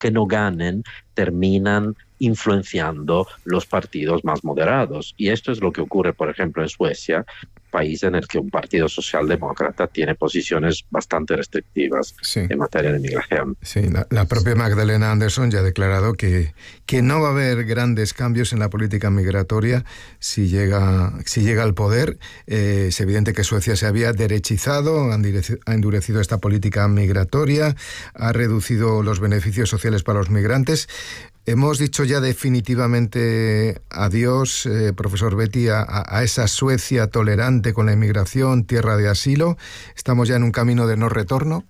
que no ganen terminan influenciando los partidos más moderados. Y esto es lo que ocurre, por ejemplo, en Suecia, país en el que un partido socialdemócrata tiene posiciones bastante restrictivas en materia de migración. Sí, la propia Magdalena Andersson ya ha declarado que no va a haber grandes cambios en la política migratoria si llega al poder. Es evidente que Suecia se había derechizado, ha endurecido esta política migratoria, ha reducido los beneficios sociales para los migrantes. Hemos dicho ya definitivamente adiós, profesor Betti, a esa Suecia tolerante con la inmigración, tierra de asilo. ¿Estamos ya en un camino de no retorno?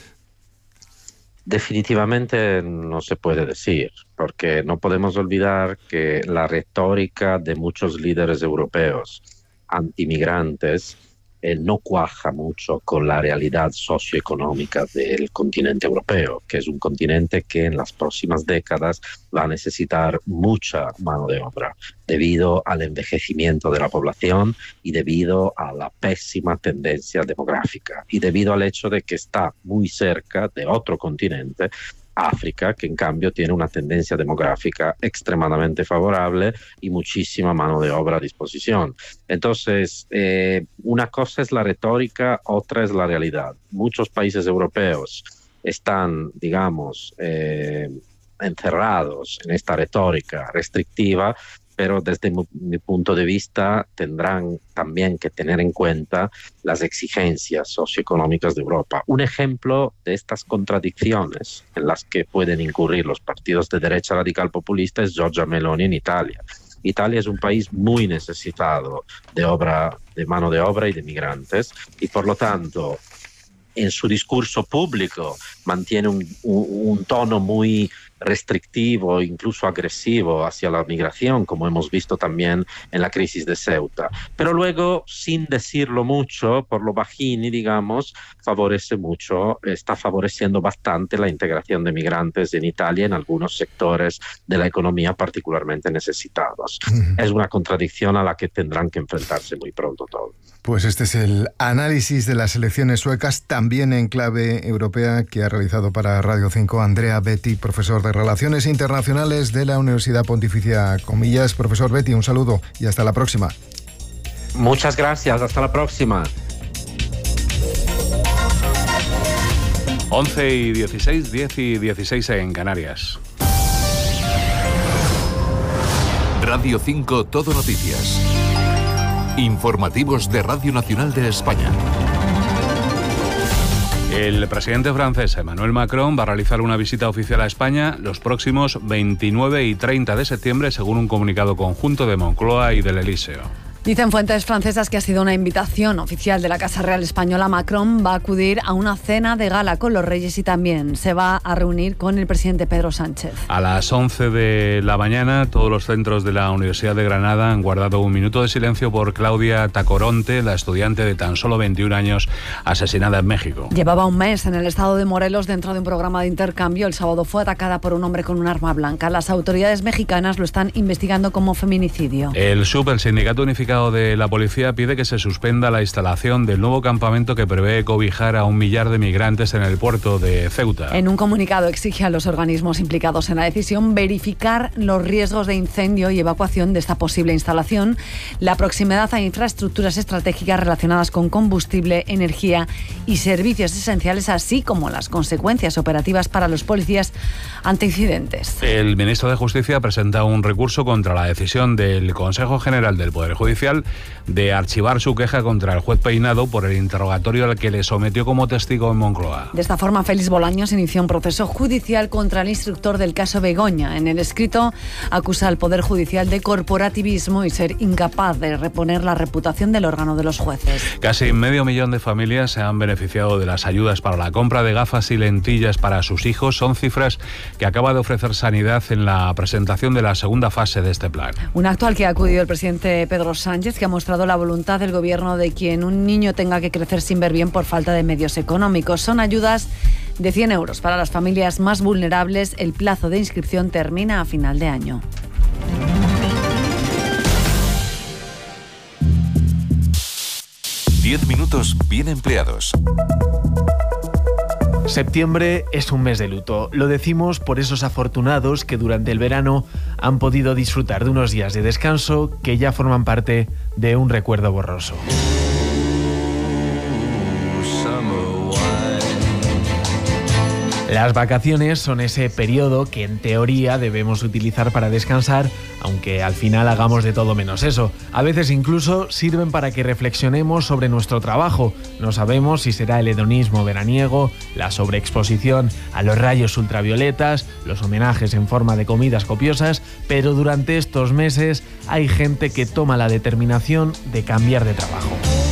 Definitivamente no se puede decir, porque no podemos olvidar que la retórica de muchos líderes europeos antimigrantes no cuaja mucho con la realidad socioeconómica del continente europeo, que es un continente que en las próximas décadas va a necesitar mucha mano de obra debido al envejecimiento de la población y debido a la pésima tendencia demográfica y debido al hecho de que está muy cerca de otro continente, África, que en cambio tiene una tendencia demográfica extremadamente favorable y muchísima mano de obra a disposición. Entonces, una cosa es la retórica, otra es la realidad. Muchos países europeos están, digamos, encerrados en esta retórica restrictiva, pero desde mi punto de vista tendrán también que tener en cuenta las exigencias socioeconómicas de Europa. Un ejemplo de estas contradicciones en las que pueden incurrir los partidos de derecha radical populista es Giorgia Meloni en Italia. Italia es un país muy necesitado de mano de obra y de migrantes, y por lo tanto en su discurso público mantiene un tono muy restrictivo, incluso agresivo hacia la migración, como hemos visto también en la crisis de Ceuta. Pero luego, sin decirlo mucho, por lo bajini, digamos, está favoreciendo bastante la integración de migrantes en Italia en algunos sectores de la economía particularmente necesitados. Es una contradicción a la que tendrán que enfrentarse muy pronto todos. Pues este es el análisis de las elecciones suecas, también en clave europea, que ha realizado para Radio 5 Andrea Betti, profesor de Relaciones Internacionales de la Universidad Pontificia Comillas. Profesor Betti, un saludo y hasta la próxima. Muchas gracias, hasta la próxima. 11:16, 10:16 en Canarias. Radio 5 Todo Noticias. Informativos de Radio Nacional de España. El presidente francés Emmanuel Macron va a realizar una visita oficial a España los próximos 29 y 30 de septiembre, según un comunicado conjunto de Moncloa y del Elíseo. Dicen fuentes francesas que ha sido una invitación oficial de la Casa Real Española. Macron va a acudir a una cena de gala con los reyes y también se va a reunir con el presidente Pedro Sánchez. A las 11 de la mañana, todos los centros de la Universidad de Granada han guardado un minuto de silencio por Claudia Tacoronte, la estudiante de tan solo 21 años asesinada en México. Llevaba un mes en el estado de Morelos dentro de un programa de intercambio. El sábado fue atacada por un hombre con un arma blanca. Las autoridades mexicanas lo están investigando como feminicidio. El SUP, el Sindicato Unificado de la Policía, pide que se suspenda la instalación del nuevo campamento que prevé cobijar a 1 millar de migrantes en el puerto de Ceuta. En un comunicado exige a los organismos implicados en la decisión verificar los riesgos de incendio y evacuación de esta posible instalación, la proximidad a infraestructuras estratégicas relacionadas con combustible, energía y servicios esenciales, así como las consecuencias operativas para los policías ante incidentes. El ministro de Justicia presenta un recurso contra la decisión del Consejo General del Poder Judicial de archivar su queja contra el juez Peinado por el interrogatorio al que le sometió como testigo en Moncloa. De esta forma, Félix Bolaños inició un proceso judicial contra el instructor del caso Begoña. En el escrito acusa al Poder Judicial de corporativismo y ser incapaz de reponer la reputación del órgano de los jueces. Casi 500.000 de familias se han beneficiado de las ayudas para la compra de gafas y lentillas para sus hijos. Son cifras que acaba de ofrecer Sanidad en la presentación de la segunda fase de este plan. Un acto al que ha acudido el presidente Pedro Sánchez, que ha mostrado la voluntad del gobierno de que un niño tenga que crecer sin ver bien por falta de medios económicos. Son ayudas de 100 euros para las familias más vulnerables. El plazo de inscripción termina a final de año. Diez minutos bien empleados. Septiembre es un mes de luto. Lo decimos por esos afortunados que durante el verano han podido disfrutar de unos días de descanso que ya forman parte de un recuerdo borroso. Las vacaciones son ese periodo que en teoría debemos utilizar para descansar, aunque al final hagamos de todo menos eso. A veces incluso sirven para que reflexionemos sobre nuestro trabajo. No sabemos si será el hedonismo veraniego, la sobreexposición a los rayos ultravioletas, los homenajes en forma de comidas copiosas, pero durante estos meses hay gente que toma la determinación de cambiar de trabajo.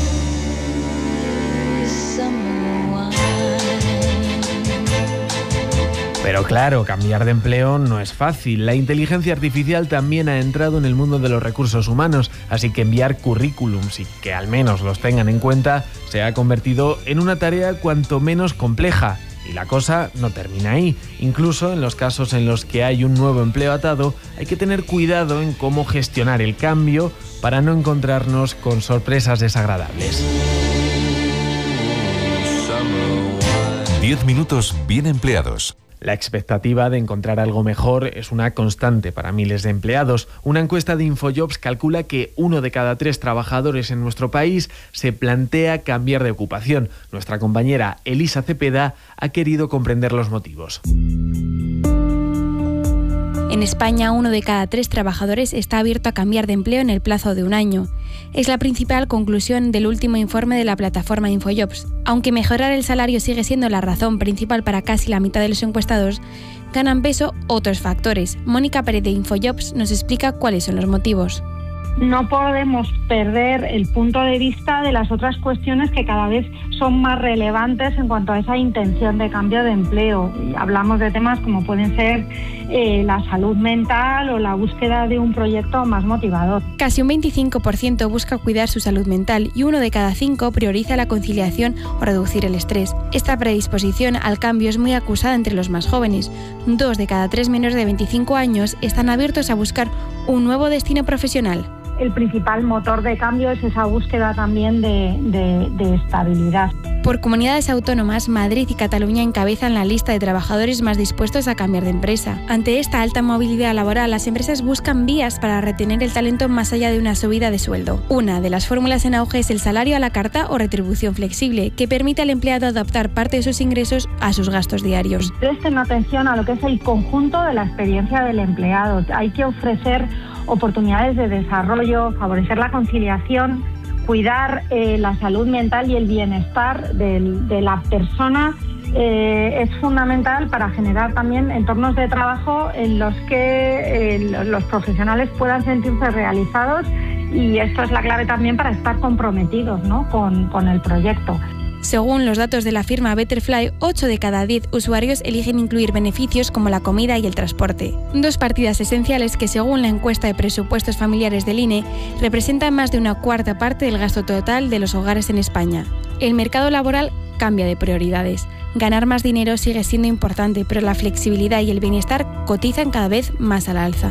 Pero claro, cambiar de empleo no es fácil. La inteligencia artificial también ha entrado en el mundo de los recursos humanos, así que enviar currículums y que al menos los tengan en cuenta se ha convertido en una tarea cuanto menos compleja. Y la cosa no termina ahí. Incluso en los casos en los que hay un nuevo empleo atado, hay que tener cuidado en cómo gestionar el cambio para no encontrarnos con sorpresas desagradables. 10 minutos bien empleados. La expectativa de encontrar algo mejor es una constante para miles de empleados. Una encuesta de Infojobs calcula que 1 de cada 3 trabajadores en nuestro país se plantea cambiar de ocupación. Nuestra compañera Elisa Cepeda ha querido comprender los motivos. En España, 1 de cada 3 trabajadores está abierto a cambiar de empleo en el plazo de un año. Es la principal conclusión del último informe de la plataforma Infojobs. Aunque mejorar el salario sigue siendo la razón principal para casi la mitad de los encuestados, ganan peso otros factores. Mónica Pérez de Infojobs nos explica cuáles son los motivos. No podemos perder el punto de vista de las otras cuestiones que cada vez son más relevantes en cuanto a esa intención de cambio de empleo. Y hablamos de temas como pueden ser la salud mental o la búsqueda de un proyecto más motivador. Casi un 25% busca cuidar su salud mental y 1 de cada 5 prioriza la conciliación o reducir el estrés. Esta predisposición al cambio es muy acusada entre los más jóvenes. 2 de cada 3 menores de 25 años están abiertos a buscar un nuevo destino profesional. El principal motor de cambio es esa búsqueda también de estabilidad. Por comunidades autónomas, Madrid y Cataluña encabezan la lista de trabajadores más dispuestos a cambiar de empresa. Ante esta alta movilidad laboral, las empresas buscan vías para retener el talento más allá de una subida de sueldo. Una de las fórmulas en auge es el salario a la carta o retribución flexible, que permite al empleado adaptar parte de sus ingresos a sus gastos diarios. Presten atención a lo que es el conjunto de la experiencia del empleado. Hay que ofrecer oportunidades de desarrollo, favorecer la conciliación, cuidar la salud mental y el bienestar de la persona. Es fundamental para generar también entornos de trabajo en los que los profesionales puedan sentirse realizados, y esto es la clave también para estar comprometidos, ¿no?, con el proyecto. Según los datos de la firma Betterfly, 8 de cada 10 usuarios eligen incluir beneficios como la comida y el transporte. 2 partidas esenciales que, según la encuesta de presupuestos familiares del INE, representan más de una cuarta parte del gasto total de los hogares en España. El mercado laboral cambia de prioridades. Ganar más dinero sigue siendo importante, pero la flexibilidad y el bienestar cotizan cada vez más al alza.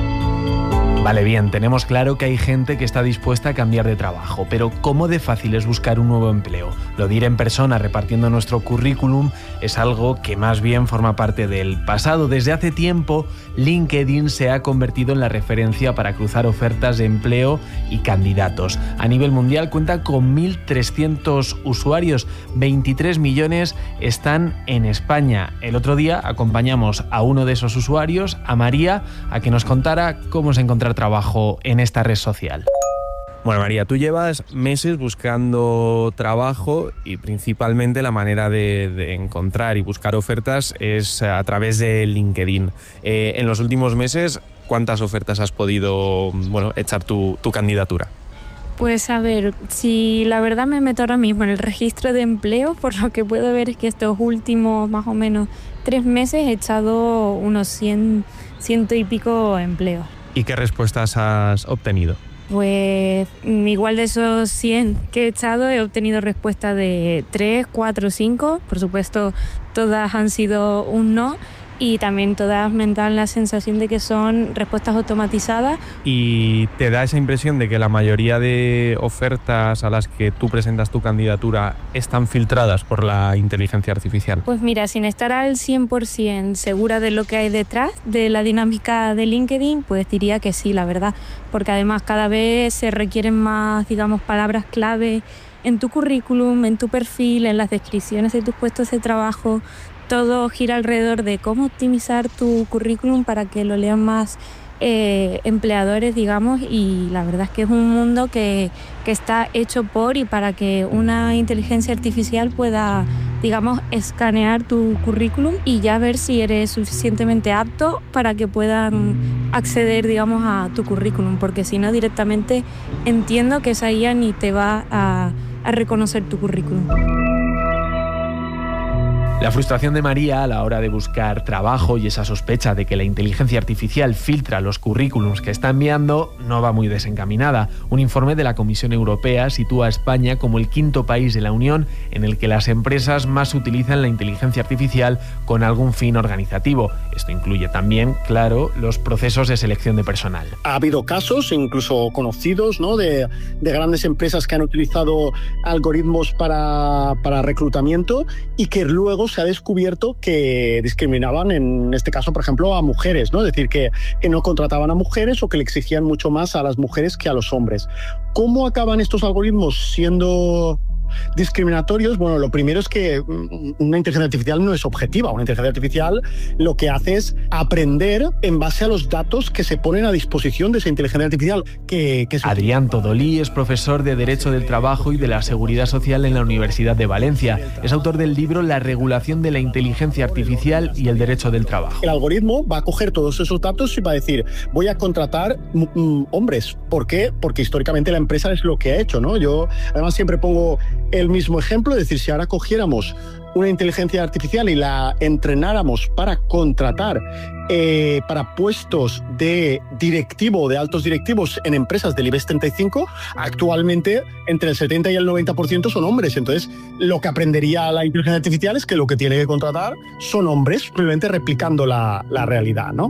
Vale, bien, tenemos claro que hay gente que está dispuesta a cambiar de trabajo, pero ¿cómo de fácil es buscar un nuevo empleo? Lo de ir en persona repartiendo nuestro currículum es algo que más bien forma parte del pasado. Desde hace tiempo, LinkedIn se ha convertido en la referencia para cruzar ofertas de empleo y candidatos. A nivel mundial cuenta con 1.300 usuarios, 23 millones están en España. El otro día acompañamos a uno de esos usuarios, a María, a que nos contara cómo es encontrar trabajo en esta red social. Bueno, María, tú llevas meses buscando trabajo y principalmente la manera de encontrar y buscar ofertas es a través de LinkedIn. En los últimos meses, ¿cuántas ofertas has podido echar tu candidatura? Pues a ver, si la verdad me meto ahora mismo en el registro de empleo, por lo que puedo ver es que estos últimos más o menos 3 meses he echado unos 100 y pico empleos. ¿Y qué respuestas has obtenido? Pues igual de esos 100 que he echado he obtenido respuesta de 3, 4, 5. Por supuesto, todas han sido un no. y también todas me dan la sensación de que son respuestas automatizadas. ¿Y te da esa impresión de que la mayoría de ofertas a las que tú presentas tu candidatura están filtradas por la inteligencia artificial? Pues mira, sin estar al 100% segura de lo que hay detrás de la dinámica de LinkedIn, pues diría que sí, la verdad, porque además cada vez se requieren más, digamos, palabras clave en tu currículum, en tu perfil, en las descripciones de tus puestos de trabajo. Todo gira alrededor de cómo optimizar tu currículum para que lo lean más empleadores, digamos, y la verdad es que es un mundo que está hecho por y para que una inteligencia artificial pueda, digamos, escanear tu currículum y ya ver si eres suficientemente apto para que puedan acceder, digamos, a tu currículum, porque si no, directamente entiendo que esa IA ni te va a reconocer tu currículum. La frustración de María a la hora de buscar trabajo y esa sospecha de que la inteligencia artificial filtra los currículums que está enviando no va muy desencaminada. Un informe de la Comisión Europea sitúa a España como el 5º país de la Unión en el que las empresas más utilizan la inteligencia artificial con algún fin organizativo. Esto incluye también, claro, los procesos de selección de personal. Ha habido casos, incluso conocidos, ¿no?, de grandes empresas que han utilizado algoritmos para reclutamiento y que luego se ha descubierto que discriminaban, en este caso, por ejemplo, a mujeres, ¿no? Es decir, que no contrataban a mujeres o que le exigían mucho más a las mujeres que a los hombres. ¿Cómo acaban estos algoritmos siendo discriminatorios? Bueno, lo primero es que una inteligencia artificial no es objetiva. Una inteligencia artificial lo que hace es aprender en base a los datos que se ponen a disposición de esa inteligencia artificial. Adrián Todolí es profesor de Derecho del Trabajo y de la Seguridad Social en la Universidad de Valencia. Es autor del libro La regulación de la inteligencia artificial y el derecho del trabajo. El algoritmo va a coger todos esos datos y va a decir, voy a contratar hombres. ¿Por qué? Porque históricamente la empresa es lo que ha hecho, ¿no? Yo además siempre pongo el mismo ejemplo, es decir, si ahora cogiéramos una inteligencia artificial y la entrenáramos para contratar para puestos de directivo, de altos directivos en empresas del IBEX 35, actualmente entre el 70 y el 90% son hombres. Entonces, lo que aprendería la inteligencia artificial es que lo que tiene que contratar son hombres, simplemente replicando la realidad, ¿no?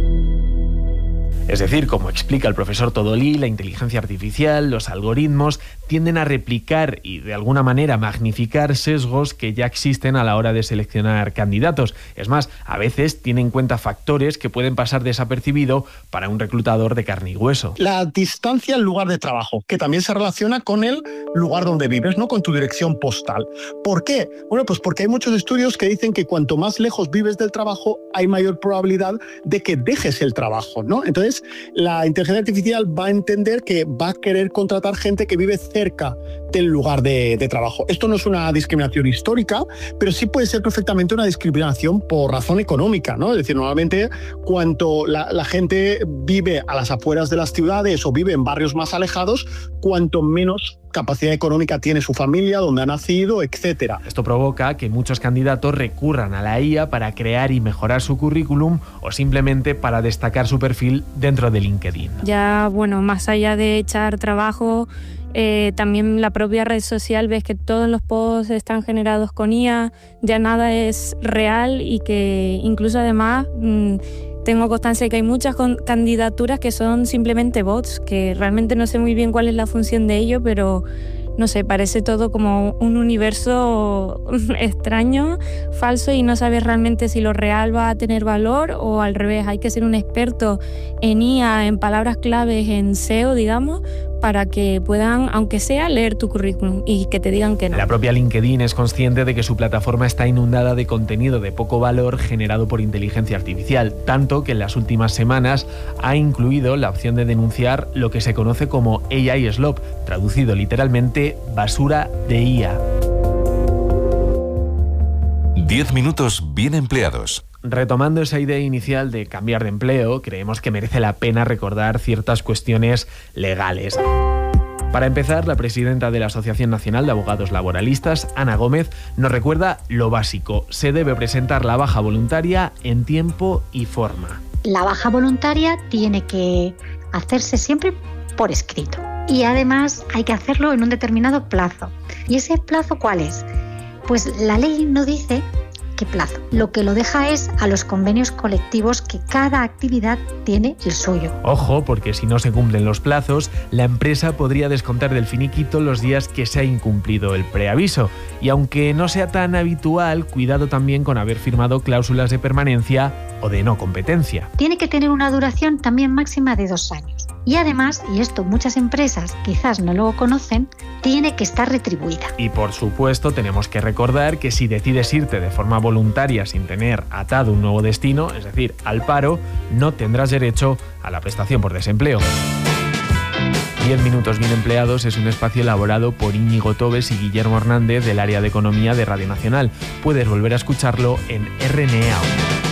Es decir, como explica el profesor Todolí, la inteligencia artificial, los algoritmos tienden a replicar y de alguna manera magnificar sesgos que ya existen a la hora de seleccionar candidatos. Es más, a veces tiene en cuenta factores que pueden pasar desapercibido para un reclutador de carne y hueso. La distancia al lugar de trabajo, que también se relaciona con el lugar donde vives, ¿no?, con tu dirección postal. ¿Por qué? Bueno, pues porque hay muchos estudios que dicen que cuanto más lejos vives del trabajo, hay mayor probabilidad de que dejes el trabajo, ¿no? Entonces, la inteligencia artificial va a entender que va a querer contratar gente que vive cerca del lugar de trabajo. Esto no es una discriminación histórica, pero sí puede ser perfectamente una discriminación por razón económica, ¿no? Es decir, normalmente cuanto la gente vive a las afueras de las ciudades o vive en barrios más alejados, cuanto menos capacidad económica tiene su familia, donde ha nacido, etcétera. Esto provoca que muchos candidatos recurran a la IA para crear y mejorar su currículum o simplemente para destacar su perfil dentro de LinkedIn. Ya, bueno, más allá de echar trabajo, también la propia red social, ves que todos los posts están generados con IA, ya nada es real y que incluso además tengo constancia de que hay muchas candidaturas que son simplemente bots, que realmente no sé muy bien cuál es la función de ello, pero no sé, parece todo como un universo extraño, falso, y no sabes realmente si lo real va a tener valor o al revés. Hay que ser un experto en IA, en palabras claves, en SEO, digamos, para que puedan, aunque sea, leer tu currículum y que te digan que no. La propia LinkedIn es consciente de que su plataforma está inundada de contenido de poco valor generado por inteligencia artificial, tanto que en las últimas semanas ha incluido la opción de denunciar lo que se conoce como AI Slop, traducido literalmente basura de IA. 10 minutos bien empleados. Retomando esa idea inicial de cambiar de empleo, creemos que merece la pena recordar ciertas cuestiones legales. Para empezar, la presidenta de la Asociación Nacional de Abogados Laboralistas, Ana Gómez, nos recuerda lo básico. Se debe presentar la baja voluntaria en tiempo y forma. La baja voluntaria tiene que hacerse siempre por escrito. Y además hay que hacerlo en un determinado plazo. ¿Y ese plazo cuál es? Pues la ley no dice qué plazo. Lo que lo deja es a los convenios colectivos, que cada actividad tiene el suyo. Ojo, porque si no se cumplen los plazos, la empresa podría descontar del finiquito los días que se ha incumplido el preaviso. Y aunque no sea tan habitual, cuidado también con haber firmado cláusulas de permanencia o de no competencia. Tiene que tener una duración también máxima de 2 años. Y además, y esto muchas empresas quizás no lo conocen, tiene que estar retribuida. Y por supuesto tenemos que recordar que si decides irte de forma voluntaria sin tener atado un nuevo destino, es decir, al paro, no tendrás derecho a la prestación por desempleo. 10 minutos bien empleados es un espacio elaborado por Íñigo Tobes y Guillermo Hernández del área de Economía de Radio Nacional. Puedes volver a escucharlo en RNA.